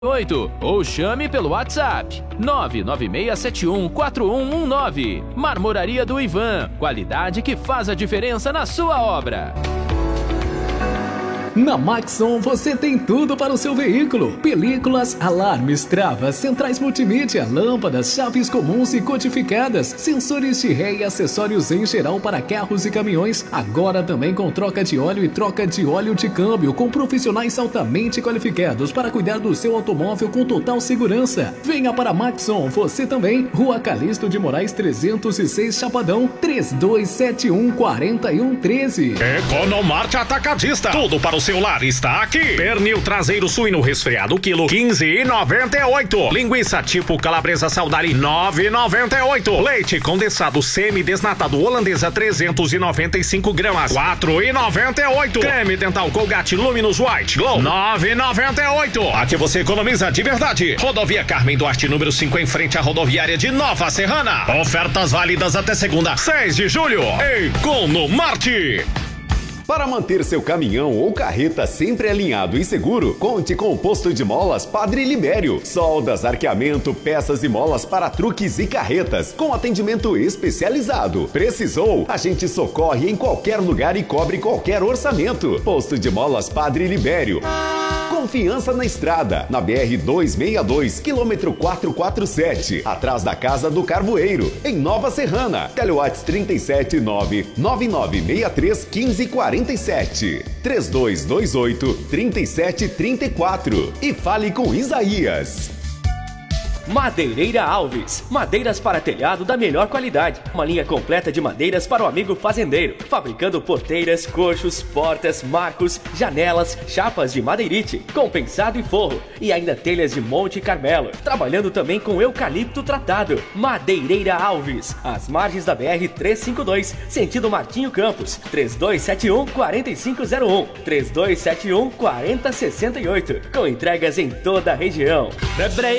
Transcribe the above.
ou chame pelo WhatsApp 996714119. Marmoraria do Ivan, qualidade que faz a diferença na sua obra. Na Maxon você tem tudo para o seu veículo: películas, alarmes, travas, centrais multimídia, lâmpadas, chaves comuns e codificadas, sensores de ré e acessórios em geral para carros e caminhões. Agora também com troca de óleo e troca de óleo de câmbio, com profissionais altamente qualificados para cuidar do seu automóvel com total segurança. Venha para a Maxon, você também. Rua Calixto de Moraes 306, Chapadão, 3271-4113. Economarte Atacadista, tudo para o celular está aqui. Pernil traseiro suíno resfriado, quilo 15,98. Linguiça tipo calabresa Saudari 9,98. Leite condensado semi-desnatado holandesa 395 gramas 4,98. Creme dental Colgate Luminous White Glow 9,98. Aqui você economiza de verdade. Rodovia Carmen Duarte, número 5, em frente à rodoviária de Nova Serrana. Ofertas válidas até segunda, 6 de julho. Economarte. Para manter seu caminhão ou carreta sempre alinhado e seguro, conte com o posto de molas Padre Libério. Soldas, arqueamento, peças e molas para truques e carretas, com atendimento especializado. Precisou? A gente socorre em qualquer lugar e cobre qualquer orçamento. Posto de molas Padre Libério. Confiança na estrada, na BR-262, quilômetro 447, atrás da Casa do Carvoeiro, em Nova Serrana. Telewatts 379-9963-1547, 3228-3734 e fale com Isaías. Madeireira Alves, madeiras para telhado da melhor qualidade. Uma linha completa de madeiras para o amigo fazendeiro, fabricando porteiras, coxos, portas, marcos, janelas, chapas de madeirite, compensado e forro, e ainda telhas de Monte Carmelo. Trabalhando também com eucalipto tratado. Madeireira Alves, às margens da BR-352, sentido Martinho Campos, 3271-4501, 3271-4068, com entregas em toda a região.